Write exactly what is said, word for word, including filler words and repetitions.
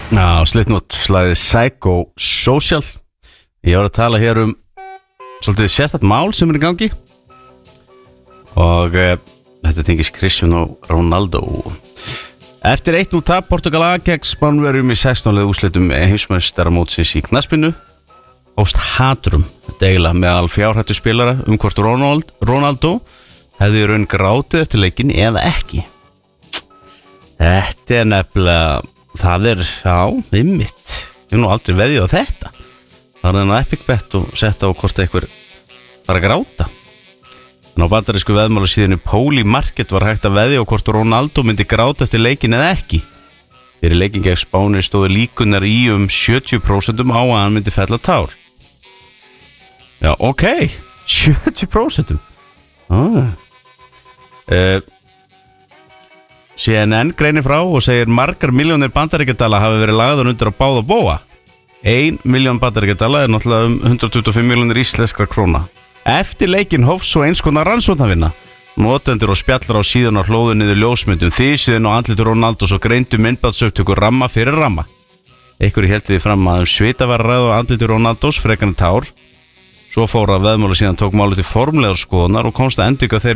Já, Slipknot slæði Psychosocial. Ég var að tala hér um svolítið sérstætt mál sem er í gangi og e, þetta tengist Cristiano Ronaldo. Eftir eitt núll tap Portugala gegn Spánverjum í sextán liða úrslitum heimsmeistaramótsins í knattspyrnu hófst hatrum deila meðal fjárhættu spilara um hvort Ronald, Ronaldo hefði í raun grátið eftir leikinn eða ekki. Þetta er nefnilega, það er, já, einmitt. Ég hef nú aldrei veðið á þetta. Það er enn epic bet og setta á hvort einhver var að gráta. En á bandarísku veðmála síðinu Polymarket var hægt að veðja á hvort Ronaldo myndi gráta eftir leikinn eða ekki. Fyrir leikinn gegn Spáni stóðu líkunar í um sjötíu prósent á að hann myndi fella tár. Já, ok, sjötíu prósent. Ah. Uh, C N N greinir frá og segir margar milljónir bandaríkjadala hafi verið lagðar undir að báða bóa. Ein milljón bandaríkjadala er náttúrulega um hundrað tuttugu og fimm milljónir íslenskra króna. Eftir leikinn hófst svo eins konar rannsóknarvinna. Notendur og spjallar á síðan á hlóðu niður ljósmyndum þýsiðin og andlitur Ronaldo svo greindu myndbandsupptökur ramma fyrir ramma. Einhverju héldi því fram að um svita var að ræða á andlitur Ronaldos frekarinn tár. Svo fór að veðmála síðan tók máli til formlegar skoðunar og komst að endurka þeir